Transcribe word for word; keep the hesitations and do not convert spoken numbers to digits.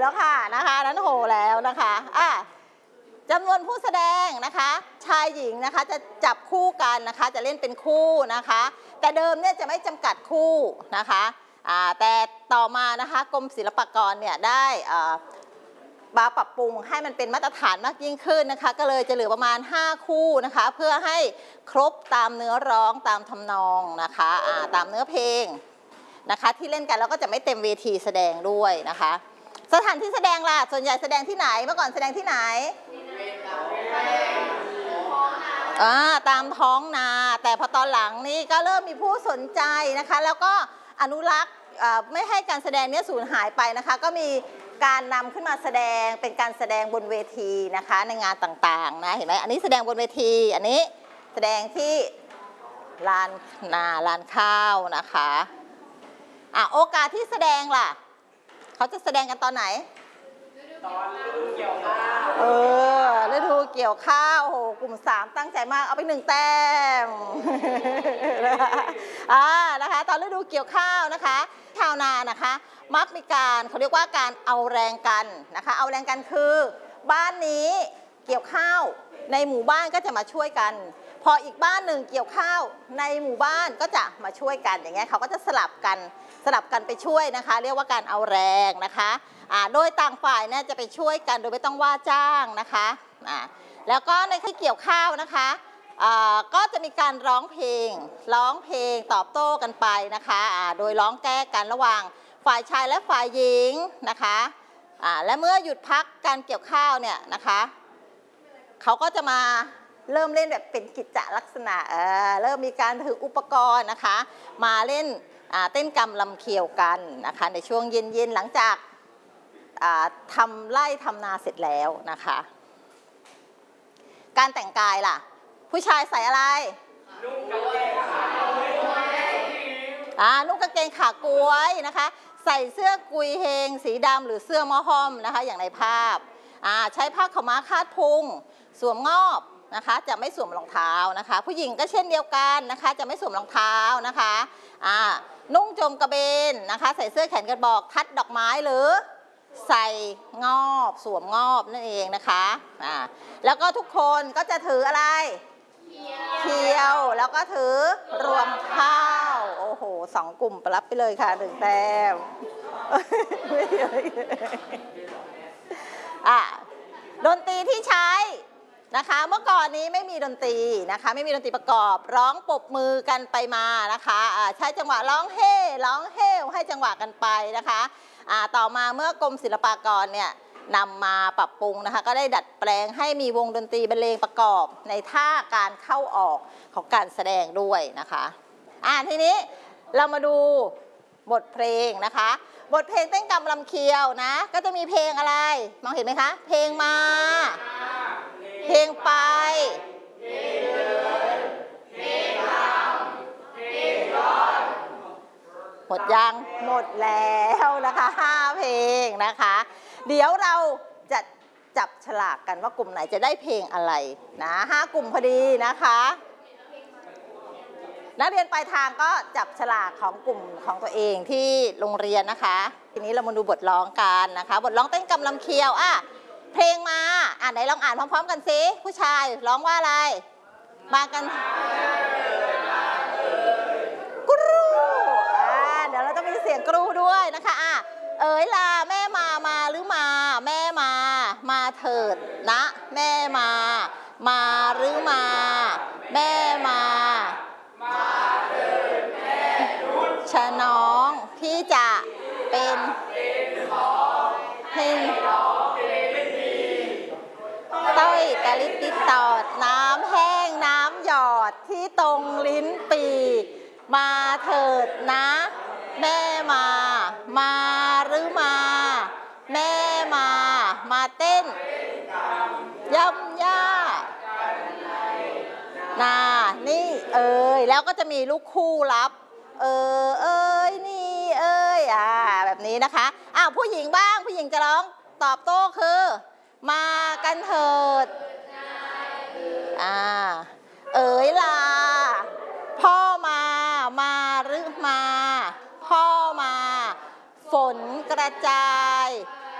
แล้วค่ะนะคะนั้นโหแล้วนะคะอ่ะจำนวนผู้แสดงนะคะชายหญิงนะคะจะจับคู่กันนะคะจะเล่นเป็นคู่นะคะแต่เดิมเนี่ยจะไม่จำกัดคู่นะคะอ่าแต่ต่อมานะคะกรมศิลปากรเนี่ยได้อ่ามาปรับปรุงให้มันเป็นมาตรฐานมากยิ่งขึ้นนะคะก็เลยจะเหลือประมาณห้าคู่นะคะเพื่อให้ครบตามเนื้อร้องตามทำนองนะคะอ่าตามเนื้อเพลงนะคะที่เล่นกันแล้วก็จะไม่เต็มเวทีแสดงด้วยนะคะสถานที่แสดงล่ะส่วนใหญ่แสดงที่ไหนเมื่อก่อนแสดงที่ไหนอ่าตามท้องนาแต่พอตอนหลังนี้ก็เริ่มมีผู้สนใจนะคะแล้วก็อนุรักษ์ไม่ให้การแสดงนี้สูญหายไปนะคะก็มีการนำขึ้นมาแสดงเป็นการแสดงบนเวทีนะคะในงานต่างๆนะเห็นไหมอันนี้แสดงบนเวทีอันนี้แสดงที่ลานนาลานข้าวนะคะอ่ะโอกาสที่แสดงล่ะเขาจะแสดงกันตอนไหนตอนฤดูเกี่ยวข้าวเออฤดูเกี่ยวข้าวโอ้โหกลุ่มสามตั้งใจมากเอาไปหนึ่งแต้มอ่านะคะตอนฤดูเกี่ยวข้าวนะคะชาวนานะคะมักมีการเขาเรียกว่าการเอาแรงกันนะคะเอาแรงกันคือบ้านนี้เกี่ยวข้าวในหมู่บ้านก็จะมาช่วยกันพออีกบ้านหนึ่งเกี่ยวข้าวในหมู่บ้านก็จะมาช่วยกันอย่างเงี้ยเขาก็จะสลับกันสลับกันไปช่วยนะคะเรียกว่าการเอาแรงนะคะอ่าโดยต่างฝ่ายเนี่ยจะไปช่วยกันโดยไม่ต้องว่าจ้างนะคะอ่าแล้วก็ในที่เกี่ยวข้าวนะคะอ่าก็จะมีการร้องเพลงร้องเพลงตอบโต้กันไปนะคะอ่าโดยร้องแก้กันระหว่างฝ่ายชายและฝ่ายหญิงนะคะอ่าและเมื่อหยุดพักการเกี่ยวข้าวเนี่ยนะคะเขาก็จะมาเริ่มเล่นแบบเป็นกิจจลักษณะเออเริ่มมีการถืออุปกรณ์นะคะมาเล่นเต้นกำลำเคียวกันนะคะในช่วงเย็นๆหลังจากทำไร่ทำนาเสร็จแล้วนะคะการแต่งกายล่ะผู้ชายใส่อะไรนุ่งกางเกงขาอ่านุ่งกางเกงขากล้วยนะคะใส่เสื้อกุยเฮงสีดำหรือเสื้อมอห้อมนะคะอย่างในภาพอ่าใช้ผ้าขาวม้าคาดพุงสวมงอบนะคะจะไม่สวมรองเท้านะคะผู้หญิงก็เช่นเดียวกันนะคะจะไม่สวมรองเท้านะคะอ่านุ่งโจมกระเบนนะคะใส่เสื้อแขนกระบอกทัดดอกไม้หรือใส่งอบสวมงอบนั่นเองนะคะอ่าแล้วก็ทุกคนก็จะถืออะไรเคียวแล้วก็ถือรวมข้าวโอ้โหสองกลุ่มไปรับไปเลยค่ะหนึ่งแต้มอ่ะดนตรีที่ใช้นะคะเมื่อก่อนนี้ไม่มีดนตรีนะคะไม่มีดนตรีประกอบร้องปรบมือกันไปมานะคะใช้จังหวะร้องเฮ่ร้องเฮ่ให้จังหวะกันไปนะคะต่อมาเมื่อกรมศิลปากรเนี่ยนำมาปรับปรุงนะคะก็ได้ดัดแปลงให้มีวงดนตรีบรรเลงประกอบในท่าการเข้าออกของการแสดงด้วยนะคะอ่าทีนี้เรามาดูบทเพลงนะคะบทเพลงเต้นกำลำเคียวนะก็จะมีเพลงอะไรมองเห็นไหมคะเพลงมาเพลงไปเพลงเดินเพลงรำเพลงร้องหมดยังหมดแล้วนะคะห้าเพลงนะคะเดี๋ยวเราจะจับฉลากกันว่ากลุ่มไหนจะได้เพลงอะไรนะห้ากลุ่มพอดีนะคะนักเรียนปลายทางก็จับฉลากของกลุ่มของตัวเองที่โรงเรียนนะคะทีนี้เรามาดูบทร้องกันนะคะบทร้องเต้นกำลำเคียวอ่ะเพลงมาอ่านไหนลองอ่านพร้อมๆกันสิผู้ชายร้องว่าอะไรมากันกรูอ่าเดี๋ยวเราจะมีเสียงกรูด้วยนะคะอ่ะเอ๋ยล่ะแม่มามาหรือมาแม่มามาเถิดนะแม่มามาหรือมาแม่มามาเถิดแม่นุชฉน้องที่จะเป็นให้ต้อยตะลิดติดตอดน้ำแห้งน้ำหยอดที่ตรงลิ้นปีมาเถิดนะแม่มามาหรือมาแม่มามาเต้นย่ำย่านานี่เอ้ยแล้วก็จะมีลูกคู่รับเออเอ้ยนี่เอ้ยอ่าแบบนี้นะคะอ้าวผู้หญิงบ้างผู้หญิงจะร้องตอบโต้คือมากันเถิดอ่าเอ๋ยล่ะพ่อมามาหรือมาพ่อมาฝนกระจาย